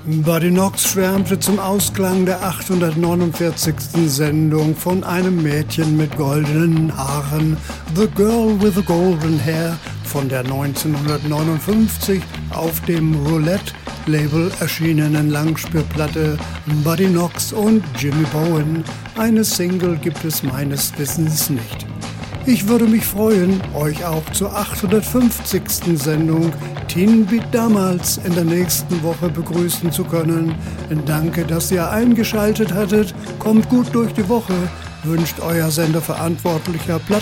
Buddy Knox schwärmte zum Ausklang der 849. Sendung von einem Mädchen mit goldenen Haaren, The Girl with the Golden Hair, von der 1959 auf dem Roulette-Label erschienenen Langspielplatte Buddy Knox und Jimmy Bowen. Eine Single gibt es meines Wissens nicht. Ich würde mich freuen, euch auch zur 850. Sendung Teen Beat damals in der nächsten Woche begrüßen zu können. Danke, dass ihr eingeschaltet hattet. Kommt gut durch die Woche, wünscht euer Senderverantwortlicher